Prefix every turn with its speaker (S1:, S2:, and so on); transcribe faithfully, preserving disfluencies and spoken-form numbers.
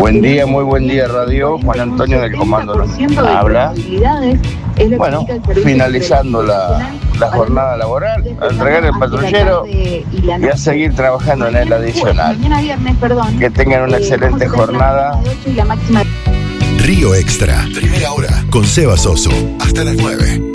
S1: Buen día, muy buen día, Radio. Juan Antonio del Comando nos habla. Bueno, finalizando la, la jornada laboral, a entregar el patrullero y a seguir trabajando en el adicional. Que tengan una excelente jornada.
S2: Río Extra, primera hora, con Seba Soso, hasta las nueve.